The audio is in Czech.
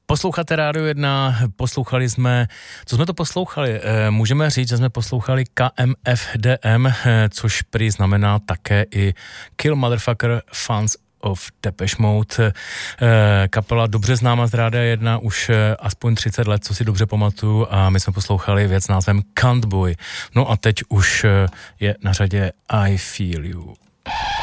Posloucháte Rádio 1, poslouchali jsme, co jsme to poslouchali? Můžeme říct, že jsme poslouchali KMFDM, což prý znamená také i Kill Motherfucker Fans of Depeche Mode. Kapela dobře známá z Rádia 1 už aspoň 30 let, co si dobře pamatuju, a my jsme poslouchali věc s názvem Cunt Boy. No a teď už je na řadě I Feel You.